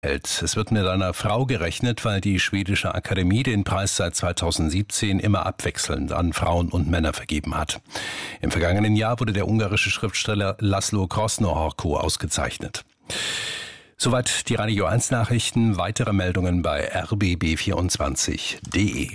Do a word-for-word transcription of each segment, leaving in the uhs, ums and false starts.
Es wird mit einer Frau gerechnet, weil die schwedische Akademie den Preis seit zweitausendsiebzehn immer abwechselnd an Frauen und Männer vergeben hat. Im vergangenen Jahr wurde der ungarische Schriftsteller László Krasznahorkó ausgezeichnet. Soweit die Radio eins Nachrichten. Weitere Meldungen bei r b b vierundzwanzig punkt d e.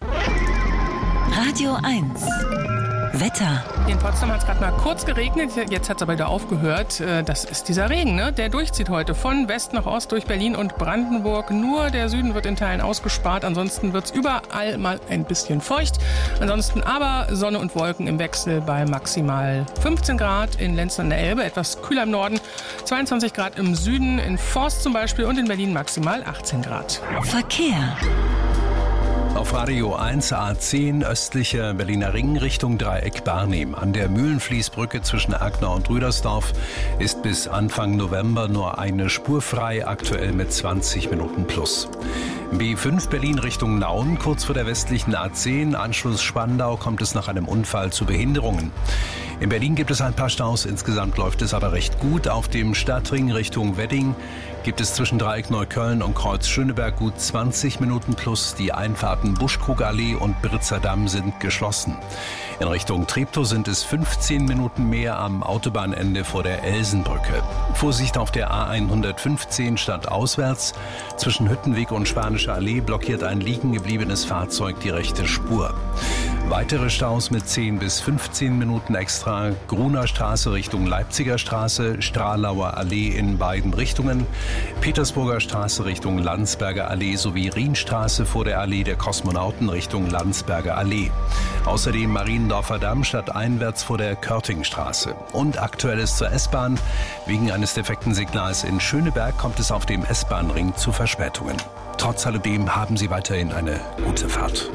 Radio eins Wetter. In Potsdam hat es gerade mal kurz geregnet, jetzt hat es aber wieder aufgehört. Das ist dieser Regen, ne? Der durchzieht heute von West nach Ost durch Berlin und Brandenburg. Nur der Süden wird in Teilen ausgespart, ansonsten wird es überall mal ein bisschen feucht. Ansonsten aber Sonne und Wolken im Wechsel bei maximal fünfzehn Grad in Lenz an der Elbe, etwas kühler im Norden, zweiundzwanzig Grad im Süden, in Forst zum Beispiel und in Berlin maximal achtzehn Grad. Verkehr. Auf Radio eins A zehn östlicher Berliner Ring Richtung Dreieck Barnim. An der Mühlenfließbrücke zwischen Erkner und Rüdersdorf ist bis Anfang November nur eine Spur frei, aktuell mit zwanzig Minuten plus. B fünf Berlin Richtung Nauen, kurz vor der westlichen A zehn, Anschluss Spandau, kommt es nach einem Unfall zu Behinderungen. In Berlin gibt es ein paar Staus, insgesamt läuft es aber recht gut. Auf dem Stadtring Richtung Wedding gibt es zwischen Dreieck Neukölln und Kreuz Schöneberg gut zwanzig Minuten plus. Die Einfahrten Buschkrugallee und Britzer Damm sind geschlossen. In Richtung Treptow sind es fünfzehn Minuten mehr am Autobahnende vor der Elsenbrücke. Vorsicht auf der A hundertfünfzehn stadtauswärts. Zwischen Hüttenweg und Spanische Allee blockiert ein liegen gebliebenes Fahrzeug die rechte Spur. Weitere Staus mit zehn bis fünfzehn Minuten extra. Gruner Straße Richtung Leipziger Straße, Stralauer Allee in beiden Richtungen, Petersburger Straße Richtung Landsberger Allee sowie Rienstraße vor der Allee der Kosmonauten Richtung Landsberger Allee. Außerdem Mariendorfer Damm stadteinwärts vor der Körtingstraße. Und Aktuelles zur S-Bahn. Wegen eines defekten Signals in Schöneberg kommt es auf dem S-Bahn-Ring zu Verspätungen. Trotz alledem haben Sie weiterhin eine gute Fahrt.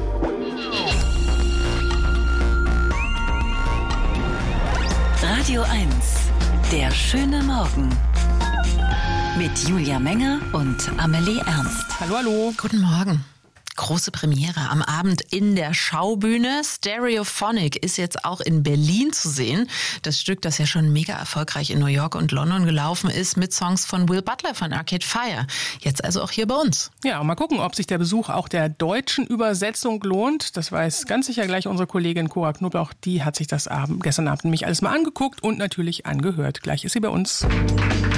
Radio eins, der schöne Morgen. Mit Julia Menger und Amelie Ernst. Hallo, hallo. Guten Morgen. Große Premiere am Abend in der Schaubühne. Stereophonic ist jetzt auch in Berlin zu sehen. Das Stück, das ja schon mega erfolgreich in New York und London gelaufen ist, mit Songs von Will Butler von Arcade Fire. Jetzt also auch hier bei uns. Ja, mal gucken, ob sich der Besuch auch der deutschen Übersetzung lohnt. Das weiß ganz sicher gleich unsere Kollegin Cora Knoblauch. Die hat sich das Abend, gestern Abend nämlich alles mal angeguckt und natürlich angehört. Gleich ist sie bei uns.